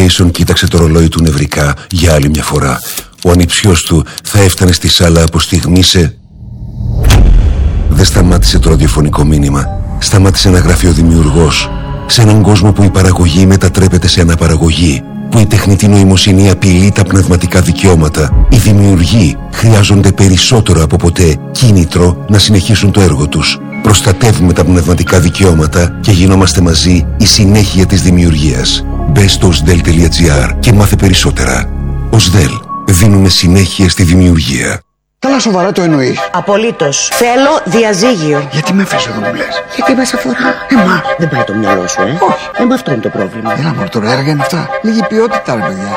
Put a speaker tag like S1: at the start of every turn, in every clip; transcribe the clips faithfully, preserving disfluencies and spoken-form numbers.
S1: Τζέισον κοίταξε το ρολόι του νευρικά για άλλη μια φορά. Ο ανιψιός του θα έφτανε στη σάλα από στιγμή σε... Δεν σταμάτησε το ραδιοφωνικό μήνυμα. Σταμάτησε να γράφει ο δημιουργός. Σε έναν κόσμο που η παραγωγή μετατρέπεται σε αναπαραγωγή, που η τεχνητή νοημοσύνη απειλεί τα πνευματικά δικαιώματα, οι δημιουργοί χρειάζονται περισσότερο από ποτέ κίνητρο να συνεχίσουν το έργο τους. Προστατεύουμε τα πνευματικά δικαιώματα και γινόμαστε μαζί η συνέχεια της δημιουργίας. Μπες στο οσδέλ τελεία τζι άρ και μάθε περισσότερα. οσδέλ. Δίνουμε συνέχεια στη δημιουργία.
S2: Καλά, σοβαρά το εννοείς?
S3: Απολύτως. Θέλω διαζύγιο.
S2: Γιατί με έφερες εδώ μου λες?
S3: Γιατί μας αφορά.
S2: Εμάς.
S3: Δεν πάει το μυαλό σου, ε?
S2: Όχι.
S3: Ε, με αυτό είναι το πρόβλημα.
S2: Έλα μωρέ, τώρα έργα είναι αυτά. Λίγη ποιότητα, ρε παιδιά.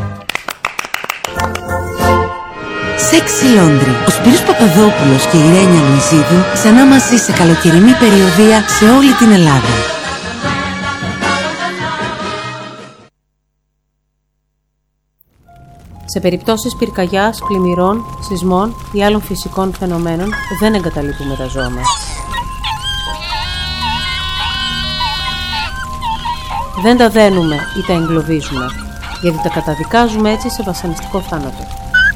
S4: Sexy Laundry. Ο Σπύρος Παπαδόπουλος και η Ρένια Λουιζίδου ξανά μαζί σε καλοκαιρινή περιοδεία σε όλη την Ελλάδα.
S5: Σε περιπτώσεις πυρκαγιάς, πλημμυρών, σεισμών ή άλλων φυσικών φαινομένων δεν εγκαταλείπουμε τα ζώα μας. Δεν τα δένουμε ή τα εγκλωβίζουμε, γιατί τα καταδικάζουμε έτσι σε βασανιστικό θάνατο.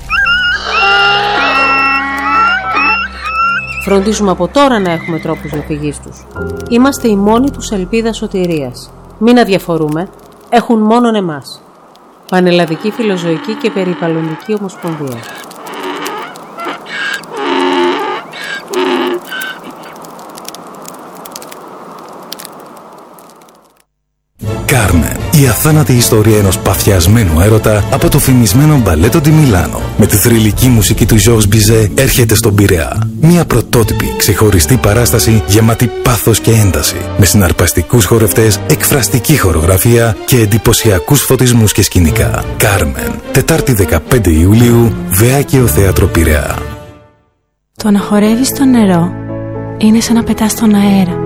S5: Φροντίζουμε από τώρα να έχουμε τρόπους διαφυγής τους. Είμαστε οι μόνοι τους ελπίδα σωτηρίας. Μην αδιαφορούμε, έχουν μόνον εμάς. Πανελλαδική Φιλοζωική και Περιβαλλοντική Ομοσπονδία.
S6: Κάρμεν, η αθάνατη ιστορία ενός παθιασμένου έρωτα από το φημισμένο μπαλέτο τη Μιλάνο. Με τη θρυλική μουσική του Georges Bizet έρχεται στον Πειραιά. Μια πρωτότυπη, ξεχωριστή παράσταση γεμάτη πάθος και ένταση. Με συναρπαστικούς χορευτές, εκφραστική χορογραφία και εντυπωσιακούς φωτισμούς και σκηνικά. Κάρμεν, Τετάρτη δεκαπέντε Ιουλίου, Βεάκειο Θέατρο Πειραιά.
S7: Το να χορεύεις στο νερό είναι σαν να πετάς στον αέρα.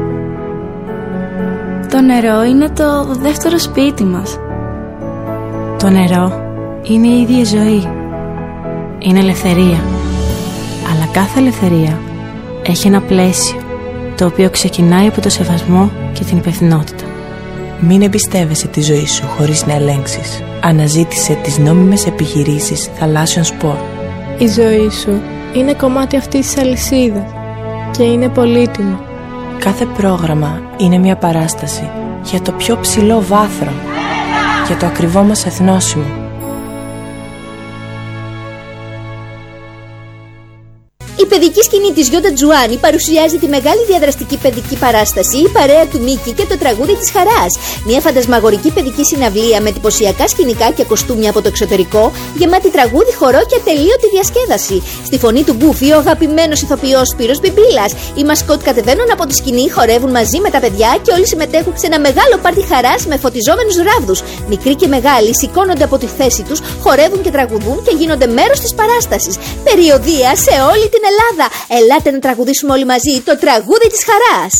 S7: Το νερό είναι το δεύτερο σπίτι μας. Το νερό είναι η ίδια ζωή. Είναι ελευθερία. Αλλά κάθε ελευθερία έχει ένα πλαίσιο, το οποίο ξεκινάει από το σεβασμό και την υπευθυνότητα.
S8: Μην εμπιστεύεσαι τη ζωή σου χωρίς να ελέγξεις. Αναζήτησε τις νόμιμες επιχειρήσεις θαλάσσιων σπορ.
S9: Η ζωή σου είναι κομμάτι αυτής της αλυσίδας και είναι πολύτιμο.
S8: Κάθε πρόγραμμα είναι μια παράσταση για το πιο ψηλό βάθρο, για το ακριβό μας εθνόσημο.
S10: Η παιδική σκηνή της Γιώτα Τζουάνι παρουσιάζει τη μεγάλη διαδραστική παιδική παράσταση «Η παρέα του Μίκη και το τραγούδι της χαράς». Μια φαντασμαγορική παιδική συναυλία με εντυπωσιακά σκηνικά και κοστούμια από το εξωτερικό, γεμάτη τραγούδι, χορό και ατελείωτη διασκέδαση. Στη φωνή του Μπούφι, ο αγαπημένος ηθοποιός Σπύρος Μπιμπίλας. Οι μασκότ κατεβαίνουν από τη σκηνή, χορεύουν μαζί με τα παιδιά και όλοι συμμετέχουν σε ένα μεγάλο πάρτι χαράς με φωτιζόμενους ράβδους. Μικροί και μεγάλοι σηκώνονται από τη θέση τους, χορεύουν και τραγουδούν και γίνονται μέρος της παράστασης. Περιοδεία σε όλη την Ελλάδα. Ελάτε να τραγουδήσουμε όλοι μαζί το τραγούδι της χαράς.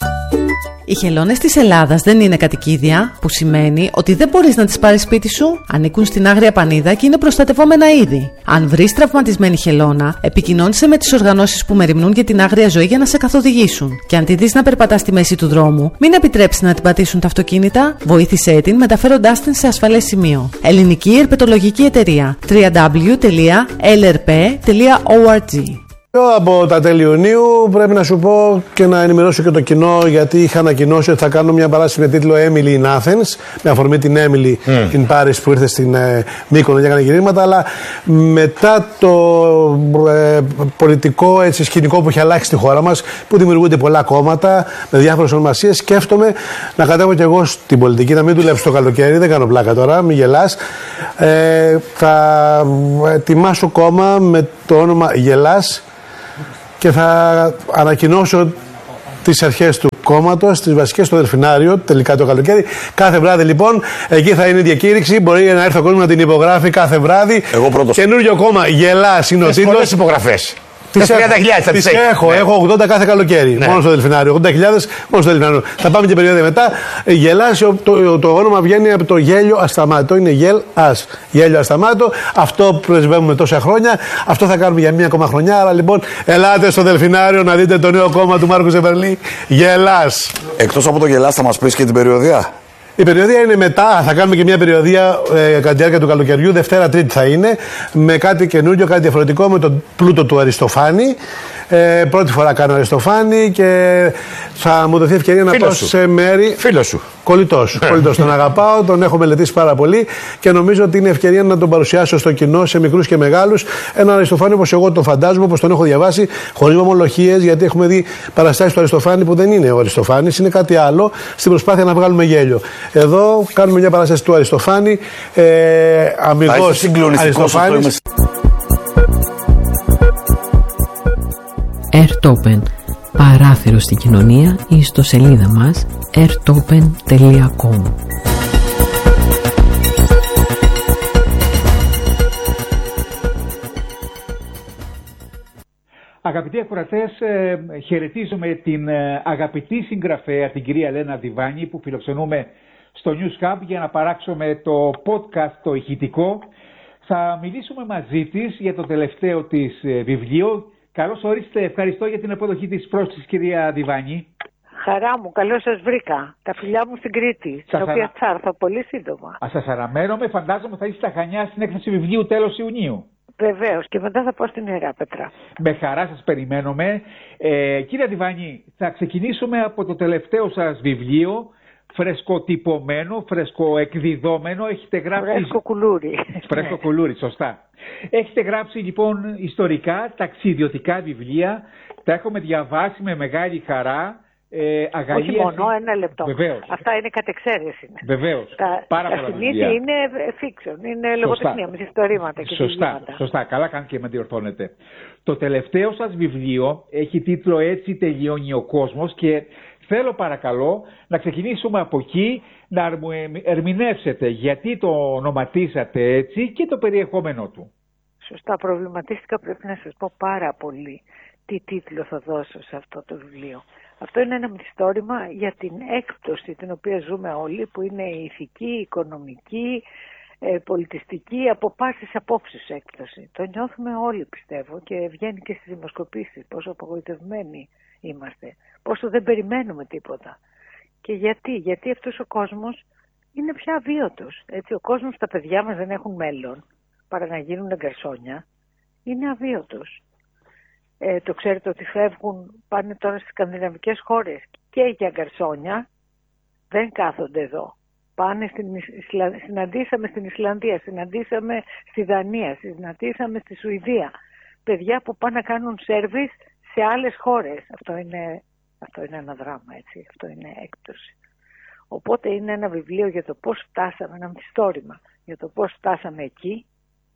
S11: Οι χελώνες της Ελλάδας δεν είναι κατοικίδια, που σημαίνει ότι δεν μπορείς να τις πάρεις σπίτι σου. Ανήκουν στην Άγρια Πανίδα και είναι προστατευόμενα είδη. Αν βρεις τραυματισμένη χελώνα, επικοινώνησε με τις οργανώσεις που μεριμνούν για την άγρια ζωή για να σε καθοδηγήσουν. Και αν τη δεις να περπατά στη μέση του δρόμου, μην επιτρέψεις να την πατήσουν τα αυτοκίνητα. Βοήθησέ την μεταφέροντάς την σε ασφαλές σημείο. Ελληνική Ερπετολογική Εταιρεία. double-u double-u double-u τελεία ελ ερ πι τελεία org.
S12: Από τα τέλη Ιουνίου πρέπει να σου πω και να ενημερώσω και το κοινό, γιατί είχα ανακοινώσει ότι θα κάνω μια παράσταση με τίτλο Emily in Athens, με αφορμή την Emily mm. in Paris που ήρθε στην ε, Μύκονο για να κάνει γυρίσματα, αλλά μετά το ε, πολιτικό έτσι, σκηνικό που έχει αλλάξει στη χώρα μας, που δημιουργούνται πολλά κόμματα με διάφορες ονομασίες, σκέφτομαι να κατέβω κι εγώ στην πολιτική, να μην δουλέψω το καλοκαίρι, δεν κάνω πλάκα τώρα, μην γελάς. Ε, θα ετοιμάσω κόμμα με το όνομα Γελάς και θα ανακοινώσω τις αρχές του κόμματος, τις βασικές στο Δελφινάριο, τελικά το καλοκαίρι. Κάθε βράδυ λοιπόν, εκεί θα είναι η διακήρυξη. Μπορεί να έρθει ο κόσμος να την υπογράφει κάθε βράδυ.
S13: Εγώ πρώτος.
S12: Καινούριο κόμμα, Γελάς είναι ο τίτλος.
S13: Πολλές υπογραφές.
S12: Τις τριάντα χιλιάδες τις έχω, ναι. Έχω ογδόντα κάθε καλοκαίρι. Ναι. Μόνο στο Δελφινάριο. ογδόντα χιλιάδες μόνο στο Δελφινάριο. Θα πάμε και περίοδο μετά. Γελάς, το, το, το όνομα βγαίνει από το γέλιο ασταμάτητο. Είναι γελ ας. Γέλιο ασταμάτητο. Αυτό που πρεσβεύουμε τόσα χρόνια. Αυτό θα κάνουμε για μία ακόμα χρονιά. Άρα λοιπόν, ελάτε στο Δελφινάριο να δείτε το νέο κόμμα του Μάρκου Ζεβερλή. Γελάς.
S13: Εκτός από το Γελάς, θα μας πεις και την περιοδεία.
S12: Η περιοδία είναι μετά, θα κάνουμε και μια περιοδία ε, κατά τη διάρκεια του καλοκαιριού, Δευτέρα Τρίτη θα είναι, με κάτι καινούριο, κάτι διαφορετικό, με τον πλούτο του Αριστοφάνη. Ε, πρώτη φορά κάνω Αριστοφάνη και θα μου δοθεί ευκαιρία να πάω σε μέρη.
S13: Φίλο σου.
S12: Κολλητός. Κολλητός. Τον αγαπάω, τον έχω μελετήσει πάρα πολύ και νομίζω ότι είναι ευκαιρία να τον παρουσιάσω στο κοινό, σε μικρούς και μεγάλους. Έναν Αριστοφάνη όπως εγώ τον φαντάζομαι, όπως τον έχω διαβάσει, χωρίς ομολογίες, γιατί έχουμε δει παραστάσεις του Αριστοφάνη που δεν είναι ο Αριστοφάνης, είναι κάτι άλλο, στην προσπάθεια να βγάλουμε γέλιο. Εδώ κάνουμε μια παράσταση του Αριστοφάνη, ε, αμυγός Αριστοφάνης.
S14: Airtopen. Παράθυρο στην κοινωνία, η ιστοσελίδα μας airtopen τελεία com.
S15: Αγαπητοί ακροατές, ε, χαιρετίζουμε την ε, αγαπητή συγγραφέα, την κυρία Λένα Διβάνη, που φιλοξενούμε στο News Hub για να παράξουμε το podcast, το ηχητικό. Θα μιλήσουμε μαζί της για το τελευταίο της ε, βιβλίο. Καλώς ορίστε, ευχαριστώ για την αποδοχή της πρόσκλησης, κυρία Διβάνη.
S16: Χαρά μου, καλώς σας βρήκα. Τα φιλιά μου στην Κρήτη, στα οποία θα έρθω πολύ σύντομα.
S15: Α, σας αναμένομαι, φαντάζομαι θα είστε στα Χανιά στην έκθεση βιβλίου τέλος Ιουνίου.
S16: Βεβαίως, και μετά θα πάω στην Ιεράπετρα.
S15: Με χαρά σας περιμένουμε. Ε, κύριε Διβάνη, θα ξεκινήσουμε από το τελευταίο σας βιβλίο, φρεσκοτυπωμένο, φρεσκοεκδιδόμενο. Έχετε γράψει...
S16: Φρέσκο κουλούρι.
S15: Φρέσκο κουλούρι, σωστά. Έχετε γράψει λοιπόν ιστορικά, ταξιδιωτικά βιβλία. Τα έχουμε διαβάσει με μεγάλη χαρά. Ε,
S16: Όχι μόνο, ένα λεπτό.
S15: Βεβαίως.
S16: Αυτά είναι κατ' εξαίρεση.
S15: Βεβαίως.
S16: Τα,
S15: Πάρα
S16: τα
S15: πολλά
S16: συνήθεια
S15: βιβλία.
S16: είναι fiction, είναι λογοτεχνία, με ιστορήματα και
S15: Σωστά,
S16: βιβλήματα.
S15: σωστά, καλά κάνετε και με διορθώνετε. Το τελευταίο σας βιβλίο έχει τίτλο «Έτσι τελειώνει ο κόσμος» και θέλω παρακαλώ να ξεκινήσουμε από εκεί, να μου ερμηνεύσετε γιατί το ονοματίσατε έτσι και το περιεχόμενό του.
S16: Σωστά, προβληματίστηκα, πρέπει να σας πω πάρα πολύ τι τίτλο θα δώσω σε αυτό το βιβλίο. Αυτό είναι ένα μυθιστόρημα για την έκπτωση την οποία ζούμε όλοι, που είναι η ηθική, η οικονομική, ε, πολιτιστική, από πάσης απόψεις έκπτωση. Το νιώθουμε όλοι, πιστεύω, και βγαίνει και στις δημοσκοπήσεις πόσο απογοητευμένοι είμαστε, πόσο δεν περιμένουμε τίποτα. Και γιατί, γιατί αυτός ο κόσμος είναι πια αβίωτος. Έτσι, ο κόσμος, τα παιδιά μας δεν έχουν μέλλον παρά να γίνουν γκαρσόνια, είναι αβίωτος. Ε, το ξέρετε ότι φεύγουν, πάνε τώρα στις σκανδιναβικές χώρες και για γκαρσόνια, δεν κάθονται εδώ. Πάνε στην Ισλα... συναντήσαμε στην Ισλανδία, συναντήσαμε στη Δανία, συναντήσαμε στη Σουηδία. Παιδιά που πάνε να κάνουν σέρβις σε άλλες χώρες. Αυτό είναι, αυτό είναι ένα δράμα, έτσι. Αυτό είναι έκπτωση. Οπότε είναι ένα βιβλίο για το πώς φτάσαμε, ένα μυθιστόρημα για το πώς φτάσαμε εκεί,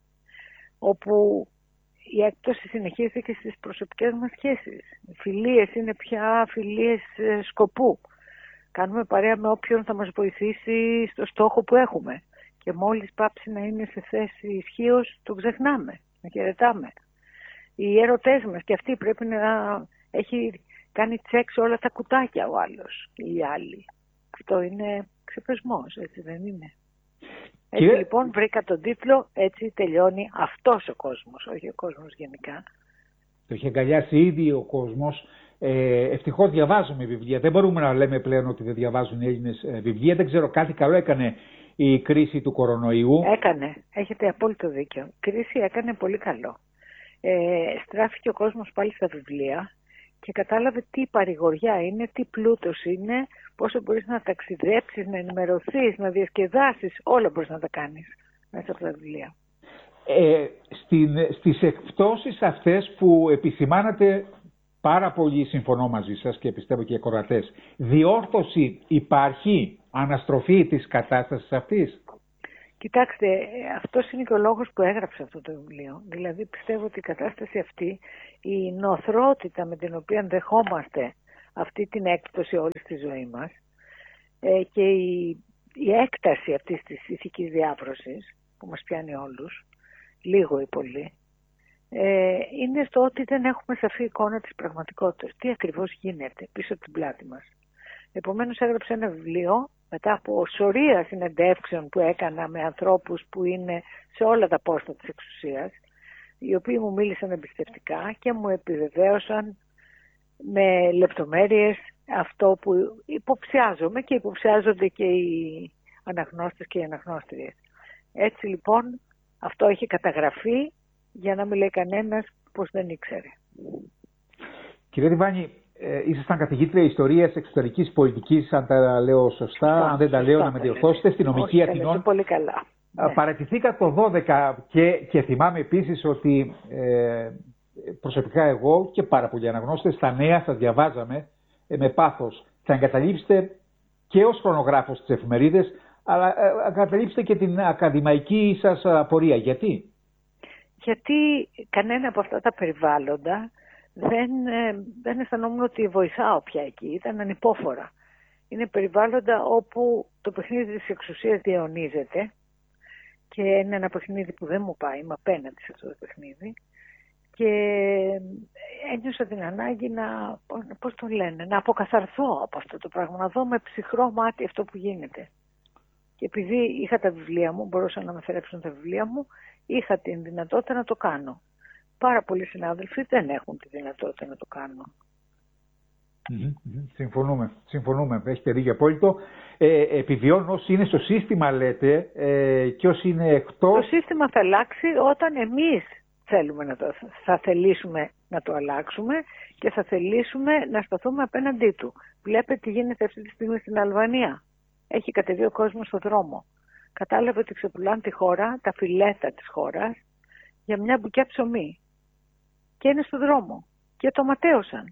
S16: όπου η έκπτωση συνεχίζεται και στις προσωπικές μας σχέσεις. Οι φιλίες είναι πια φιλίες σκοπού. Κάνουμε παρέα με όποιον θα μας βοηθήσει στο στόχο που έχουμε. Και μόλις πάψει να είναι σε θέση ισχύως, το ξεχνάμε, να χαιρετάμε. Οι έρωτές μας και αυτοί πρέπει να έχει κάνει τσεκ σε όλα τα κουτάκια ο άλλος ή οι άλλοι. Αυτό είναι ξεπεσμός, έτσι δεν είναι? Έτσι και... λοιπόν βρήκα τον τίτλο «Έτσι τελειώνει αυτός ο κόσμος», όχι ο κόσμος γενικά.
S15: Το είχε αγκαλιάσει ήδη ο κόσμος. Ε, ευτυχώς διαβάζουμε βιβλία. Δεν μπορούμε να λέμε πλέον ότι δεν διαβάζουν οι Έλληνες ε, βιβλία. Δεν ξέρω, κάτι καλό έκανε η κρίση του κορονοϊού.
S16: Έκανε, έχετε απόλυτο δίκιο. Η κρίση έκανε πολύ καλό. Ε, στράφηκε ο κόσμος πάλι στα βιβλία και κατάλαβε τι παρηγοριά είναι, τι πλούτος είναι, πόσο μπορείς να ταξιδέψεις, να ενημερωθείς, να διασκεδάσεις, όλα μπορείς να τα κάνεις μέσα από τα βιβλία.
S15: Ε, στην, στις εκπτώσεις αυτές που επισημάνατε, πάρα πολύ συμφωνώ μαζί σας και πιστεύω και οι ακροατές, διόρθωση υπάρχει, αναστροφή της κατάστασης αυτής?
S16: Κοιτάξτε, αυτός είναι και ο λόγος που έγραψα αυτό το βιβλίο. Δηλαδή πιστεύω ότι η κατάσταση αυτή, η νοθρότητα με την οποία δεχόμαστε αυτή την έκπτωση όλη στη ζωή μας ε, και η, η έκταση αυτής της ηθικής διάβρωσης που μας πιάνει όλους, λίγο ή πολύ, ε, είναι στο ότι δεν έχουμε σαφή εικόνα της πραγματικότητας. Τι ακριβώς γίνεται πίσω από την πλάτη μας. Επομένως έγραψα ένα βιβλίο μετά από σωρία συνεντεύξεων που έκανα με ανθρώπους που είναι σε όλα τα πόστα της εξουσίας, οι οποίοι μου μίλησαν εμπιστευτικά και μου επιβεβαίωσαν με λεπτομέρειες αυτό που υποψιάζομαι και υποψιάζονται και οι αναγνώστες και οι αναγνώστριες. Έτσι λοιπόν αυτό έχει καταγραφεί για να μην λέει κανένας πως δεν ήξερε.
S15: Κύριε Διβάνη, ε, ήσασταν καθηγήτρια ιστορίας εξωτερικής πολιτικής, αν τα λέω σωστά, σωστά αν δεν τα λέω να με διορθώσετε, στην νομική Αθηνών.
S16: Πολύ καλά.
S15: Ναι. Παρατηθήκα το δώδεκα και, και θυμάμαι επίσης ότι ε, προσωπικά εγώ και πάρα πολλοί αναγνώστες στα νέα σας διαβάζαμε ε, με πάθος. Θα εγκαταλείψετε και ως χρονογράφος τις εφημερίδες, αλλά ε, εγκαταλείψετε και την ακαδημαϊκή σας πορεία. Γιατί?
S16: Γιατί κανένα από αυτά τα περιβάλλοντα δεν, ε, δεν αισθανόμουν ότι βοηθάω πια εκεί. Ήταν ανυπόφορα. Είναι περιβάλλοντα όπου το παιχνίδι της εξουσίας διαιωνίζεται και είναι ένα παιχνίδι που δεν μου πάει, είμαι απέναντι σε αυτό το παιχνίδι και ένιωσα την ανάγκη να, πώς το λένε, να αποκαθαρθώ από αυτό το πράγμα, να δω με ψυχρό μάτι αυτό που γίνεται. Και επειδή είχα τα βιβλία μου, μπορούσαν να με θερέψουν τα βιβλία μου, είχα την δυνατότητα να το κάνω. Πάρα πολλοί συνάδελφοι δεν έχουν τη δυνατότητα να το κάνουν.
S15: Mm-hmm. Συμφωνούμε, συμφωνούμε. Έχετε δίκιο απόλυτο. Ε, επιβιώνουν όσοι είναι στο σύστημα, λέτε, ε, και όσοι είναι εκτός.
S16: Το σύστημα θα αλλάξει όταν εμείς θέλουμε να το, θα θελήσουμε να το αλλάξουμε και θα θελήσουμε να σταθούμε απέναντί του. Βλέπετε τι γίνεται αυτή τη στιγμή στην Αλβανία. Έχει κατεβεί ο κόσμος στον δρόμο. Κατάλαβε ότι ξεπουλάνε τη χώρα, τα φιλέτα της χώρας, για μια μπουκιά ψωμί. Και είναι στον δρόμο. Και το ματέωσαν.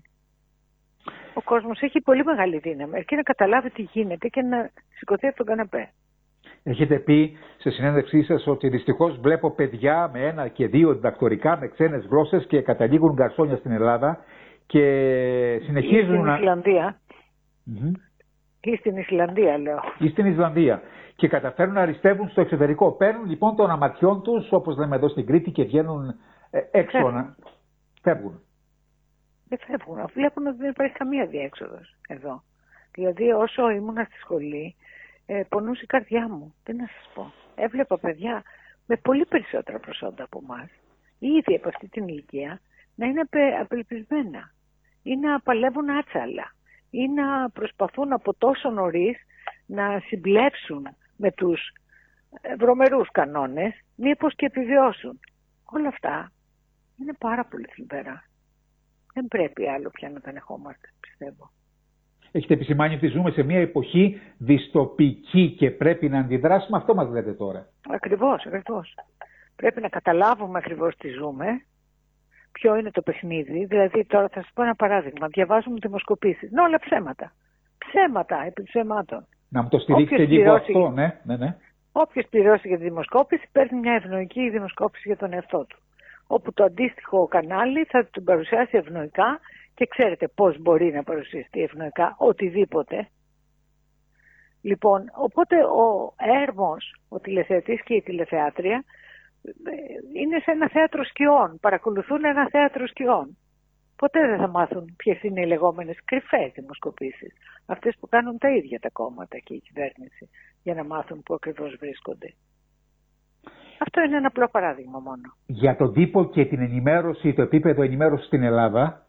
S16: Ο κόσμος έχει πολύ μεγάλη δύναμη. Αρκεί να καταλάβει τι γίνεται και να σηκωθεί από τον καναπέ.
S15: Έχετε πει σε συνέντευξή σας ότι δυστυχώς βλέπω παιδιά με ένα και δύο διδακτορικά με ξένες γλώσσες και καταλήγουν γκαρσόνια στην Ελλάδα και συνεχίζουν
S16: ή στην
S15: να...
S16: Ισλανδία.
S15: Mm-hmm.
S16: Ή στην Ισλανδία, λέω.
S15: Ή στην Ισλανδία. Και καταφέρουν να αριστεύουν στο εξωτερικό. Παίρνουν λοιπόν των αματιών τους, όπως λέμε εδώ στην Κρήτη, και βγαίνουν ε, έξω. Φεύγουν. Να... Φεύγουν.
S16: Δεν φεύγουν. Βλέπουν ότι δεν υπάρχει καμία διέξοδος εδώ. Δηλαδή, όσο ήμουνα στη σχολή, ε, πονούσε η καρδιά μου. Τι να σας πω. Έβλεπα παιδιά με πολύ περισσότερα προσόντα από εμάς, ήδη από αυτή την ηλικία, να είναι απελπισμένα ή να παλεύουν άτσαλα ή να προσπαθούν από τόσο νωρίς να συμπλέψουν με τους βρωμερούς κανόνες, μήπως και επιβιώσουν. Όλα αυτά είναι πάρα πολύ θλιβερά. Δεν πρέπει άλλο πια να τα ανεχόμαστε, πιστεύω.
S15: Έχετε επισημάνει ότι ζούμε σε μια εποχή δυστοπική και πρέπει να αντιδράσουμε. Αυτό μας λέτε τώρα.
S16: Ακριβώς, ακριβώς. Πρέπει να καταλάβουμε ακριβώς τι ζούμε, ποιο είναι το παιχνίδι. Δηλαδή, τώρα θα σας πω ένα παράδειγμα. Διαβάζουμε δημοσκοπήσεις. Είναι όλα ψέματα. Ψέματα επί ψεμάτων.
S15: Να μου το στηρίξετε λίγο πληρώσει, αυτό, ναι, ναι, ναι.
S16: Όποιος πληρώσει για τη δημοσκόπηση παίρνει μια ευνοϊκή δημοσκόπηση για τον εαυτό του. Όπου το αντίστοιχο κανάλι θα την παρουσιάσει ευνοϊκά και ξέρετε πώς μπορεί να παρουσιαστεί ευνοϊκά οτιδήποτε. Λοιπόν, οπότε ο έρμος, ο τηλεθεατής και η τηλεθεάτρια είναι σε ένα θέατρο σκιών, παρακολουθούν ένα θέατρο σκιών. Ποτέ δεν θα μάθουν ποιες είναι οι λεγόμενες κρυφές δημοσκοπήσεις. Αυτές που κάνουν τα ίδια τα κόμματα και η κυβέρνηση για να μάθουν πού ακριβώς βρίσκονται. Αυτό είναι ένα απλό παράδειγμα μόνο.
S15: Για τον τύπο και την ενημέρωση, το επίπεδο ενημέρωσης στην Ελλάδα.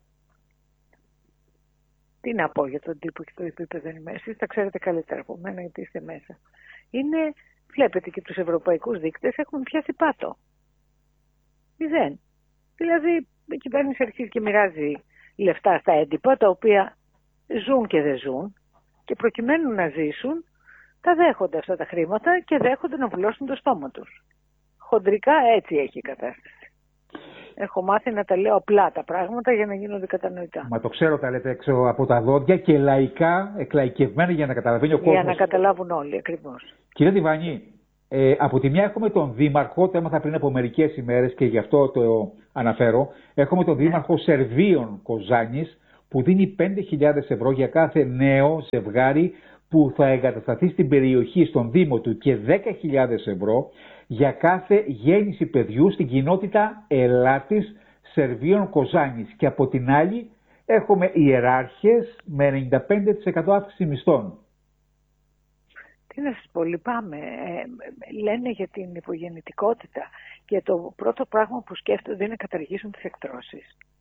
S16: Τι να πω για τον τύπο και το επίπεδο ενημέρωσης, τα ξέρετε καλύτερα από μένα γιατί είστε μέσα. Είναι, βλέπετε και τους ευρωπαϊκούς δείκτες έχουν πιάσει πάτο. Μηδέν. Δηλαδή η κυβέρνηση αρχίζει και μοιράζει λεφτά στα έντυπα τα οποία ζουν και δεν ζουν και προκειμένου να ζήσουν τα δέχονται αυτά τα χρήματα και δέχονται να βουλώσουν το στόμα τους. Χοντρικά έτσι έχει η κατάσταση. Έχω μάθει να τα λέω απλά τα πράγματα για να γίνονται κατανοητά.
S15: Μα το ξέρω, τα λέτε έξω από τα δόντια και λαϊκά, εκλαϊκευμένα για να καταλαβαίνει ο κόσμος.
S16: Για να καταλάβουν όλοι, ακριβώς.
S15: Κύριε Διβάνη, ε, από τη μια έχουμε τον Δήμαρχο, το έμαθα πριν από μερικές ημέρες και γι' αυτό το αναφέρω. Έχουμε τον Δήμαρχο yeah. Σερβίων Κοζάνης που δίνει πέντε χιλιάδες ευρώ για κάθε νέο ζευγάρι που θα εγκατασταθεί στην περιοχή, στον Δήμο του, και δέκα χιλιάδες ευρώ για κάθε γέννηση παιδιού στην κοινότητα Ελάτης Σερβίων Κοζάνης. Και από την άλλη έχουμε ιεράρχες με ενενήντα πέντε τοις εκατό αύξηση μισθών.
S16: Τι να σας πω, λυπάμαι. Ε, λένε για την υπογεννητικότητα και το πρώτο πράγμα που σκέφτονται είναι να καταργήσουν τις εκτρώσεις.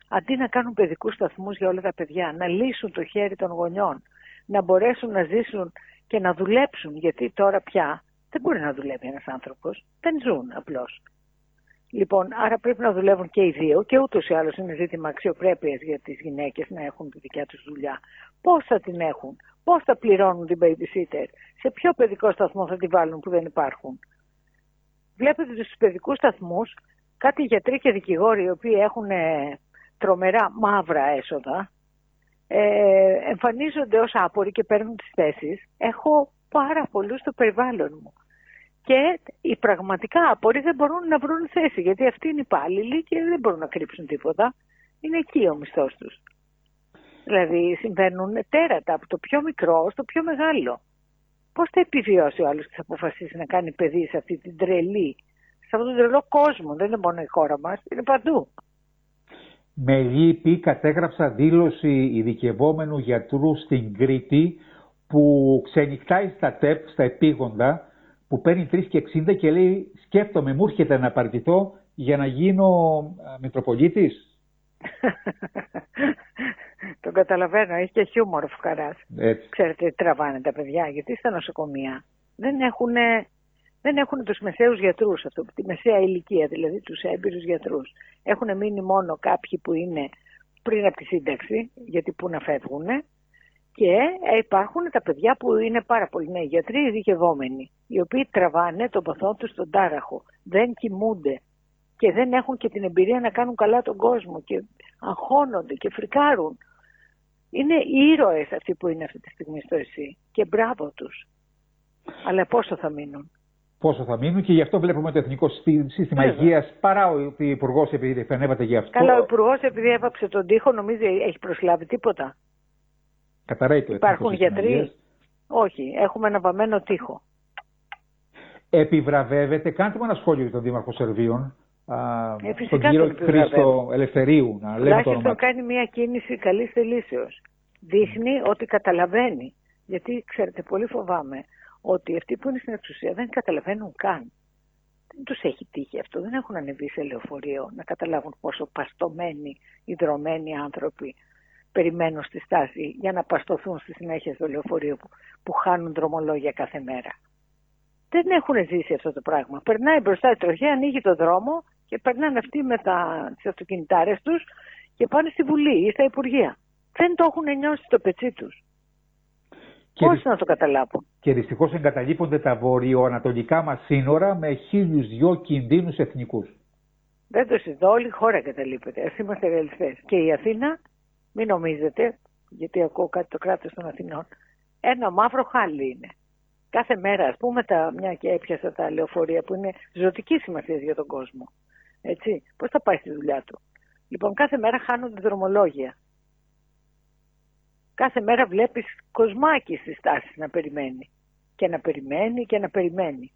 S16: αντί να κάνουν παιδικούς σταθμούς για όλα τα παιδιά, να λύσουν το χέρι των γονιών, να μπορέσουν να ζήσουν και να δουλέψουν, γιατί τώρα πια δεν μπορεί να δουλεύει ένας άνθρωπος, δεν ζουν απλώς. Λοιπόν, άρα πρέπει να δουλεύουν και οι δύο και ούτως ή άλλως είναι ζήτημα αξιοπρέπειας για τις γυναίκες να έχουν τη δικιά τους δουλειά. Πώς θα την έχουν, πώς θα πληρώνουν την babysitter, σε ποιο παιδικό σταθμό θα τη βάλουν που δεν υπάρχουν. Βλέπετε στους παιδικούς σταθμούς κάτι γιατροί και δικηγόροι οι οποίοι έχουν ε, τρομερά μαύρα έσοδα, ε, εμφανίζονται ως άποροι και παίρνουν τις θέσεις. Έχω πάρα πολλούς στο περιβάλλον μου. Και οι πραγματικά άποροι δεν μπορούν να βρουν θέση, γιατί αυτοί είναι υπάλληλοι και δεν μπορούν να κρύψουν τίποτα. Είναι εκεί ο μισθός τους. Δηλαδή συμβαίνουν τέρατα από το πιο μικρό στο πιο μεγάλο. Πώς θα επιβιώσει ο άλλος και θα αποφασίσει να κάνει παιδί σε αυτή την τρελή, σε αυτόν τον τρελό κόσμο? Δεν είναι μόνο η χώρα μας, είναι παντού.
S15: Με λύπη κατέγραψα δήλωση ειδικευόμενου γιατρού στην Κρήτη που ξενυχτάει στα ΤΕΠ, στα επίγοντα, που παίρνει τρεις και εξήντα και λέει σκέφτομαι, μου έρχεται να παρτιτώ για να γίνω Μητροπολίτης.
S16: Τον καταλαβαίνω, έχει και χιούμορ ο φουκαράς. Ξέρετε, τραβάνε τα παιδιά, γιατί στα νοσοκομεία δεν έχουν, δεν έχουν τους μεσαίους γιατρούς, αυτό, τη μεσαία ηλικία, δηλαδή τους έμπειρους γιατρούς. Έχουν μείνει μόνο κάποιοι που είναι πριν από τη σύνταξη, γιατί πού να φεύγουν, και υπάρχουν τα παιδιά που είναι πάρα πολύ νέοι γιατροί, ειδικευόμενοι, οι οποίοι τραβάνε τον παθό τους στον τάραχο, δεν κοιμούνται και δεν έχουν και την εμπειρία να κάνουν καλά τον κόσμο και αγχώνονται και φρικάρουν. Είναι ήρωες αυτοί που είναι αυτή τη στιγμή στο ΕΣΥ και μπράβο τους. Αλλά πόσο θα μείνουν?
S15: Πόσο θα μείνουν, και γι' αυτό βλέπουμε το Εθνικό Σύστημα
S16: Βέβαια.
S15: Υγείας, παρά ο Υπουργός, επειδή επανέβατε γι' αυτό.
S16: Καλά, ο Υπουργός επειδή έβαψε τον τοίχο, νομίζει έχει προσλάβει τίποτα?
S15: Καταραίει το
S16: Υπάρχουν
S15: Εθνικό
S16: γιατροί?
S15: Υγείας.
S16: Όχι, έχουμε ένα βαμμένο τοίχο.
S15: Επιβραβεύεται, κάντε μου ένα σχόλιο για τον Δήμαρχο Σερβίων,
S16: Ε,
S15: τον κύριο Χρήστο Ελευθερίου, να λέμε το όνομα.
S16: Τουλάχιστον κάνει μια κίνηση καλής θελήσεως. Δείχνει ότι καταλαβαίνει. Γιατί, ξέρετε, πολύ φοβάμαι ότι αυτοί που είναι στην εξουσία δεν καταλαβαίνουν καν. Δεν τους έχει τύχει αυτό. Δεν έχουν ανεβεί σε λεωφορείο να καταλάβουν πόσο παστωμένοι, ιδρωμένοι άνθρωποι περιμένουν στη στάση για να παστοθούν στη συνέχεια στο λεωφορείο που, που χάνουν δρομολόγια κάθε μέρα. Δεν έχουν ζήσει αυτό το πράγμα. Περνάει μπροστά η τροχέα, ανοίγει το δρόμο και περνάνε αυτοί με τις αυτοκινητάρες τους και πάνε στη Βουλή ή στα Υπουργεία. Δεν το έχουν νιώσει στο πετσί τους. Πώς δυσ... να το καταλάβουν?
S15: Και δυστυχώς εγκαταλείπονται τα βορειοανατολικά μας σύνορα με χίλιους δυο κινδύνους εθνικούς.
S16: Δεν το συζητώ, όλη η χώρα εγκαταλείπεται. Ας είμαστε ρεαλιστές. Και η Αθήνα, μην νομίζετε, γιατί ακούω κάτι το κράτος των Αθηνών, ένα μαύρο χάλι είναι. Κάθε μέρα, ας πούμε, τα, μια και έπιασα τα λεωφορεία που είναι ζωτική σημασία για τον κόσμο. Έτσι, πώς θα πάει στη δουλειά του? Λοιπόν, κάθε μέρα χάνονται δρομολόγια. Κάθε μέρα βλέπεις κοσμάκι στις στάσεις να περιμένει. Και να περιμένει και να περιμένει.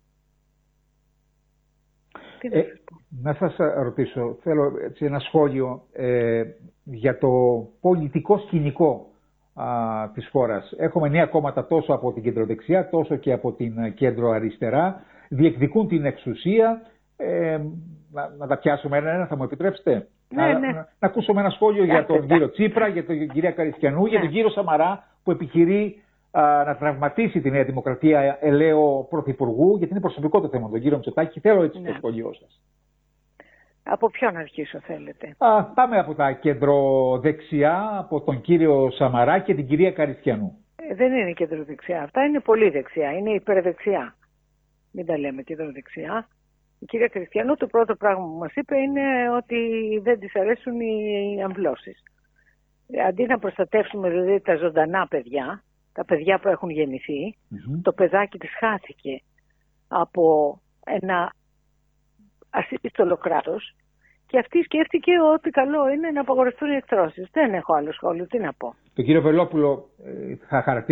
S16: Τι να,
S15: ε, να σας ρωτήσω, θέλω έτσι, ένα σχόλιο ε, για το πολιτικό σκηνικό α, της χώρας. Έχουμε νέα κόμματα τόσο από την κεντροδεξιά, τόσο και από την κέντρο-αριστερά. Διεκδικούν την εξουσία. Ε, να, να τα πιάσουμε ένα-ένα, θα μου επιτρέψετε?
S16: Ναι,
S15: να,
S16: ναι.
S15: να, να ακούσουμε ένα σχόλιο για τον κύριο Τσίπρα, για τον κυρία Καριστιανού, ναι. για τον κύριο Σαμαρά, που επιχειρεί α, να τραυματίσει τη Νέα Δημοκρατία ελαίο πρωθυπουργού, γιατί είναι προσωπικό το θέμα, τον κύριο Μητσοτάκη. Θέλω έτσι ναι. το σχόλιο σας.
S16: Από ποιον αρχίσω θέλετε?
S15: Α, πάμε από τα κεντροδεξιά, από τον κύριο Σαμαρά και την κυρία Καριστιανού.
S16: Ε, δεν είναι κεντροδεξιά. Αυτά είναι πολύ δεξιά. Είναι υπερδεξιά. Μην τα λέμε κεντροδεξιά. Η κυρία Καριστιανού το πρώτο πράγμα που μας είπε είναι ότι δεν της αρέσουν οι αμβλώσεις. Αντί να προστατεύσουμε δηλαδή τα ζωντανά παιδιά, τα παιδιά που έχουν γεννηθεί, mm-hmm. το παιδάκι της χάθηκε από ένα ασύστολο κράτος και αυτή σκέφτηκε ότι καλό είναι να απαγορευτούν οι εκτρώσεις. Δεν έχω άλλο σχόλιο, τι να πω.
S15: Το κύριο Βελόπουλο θα χαρακτηρίσει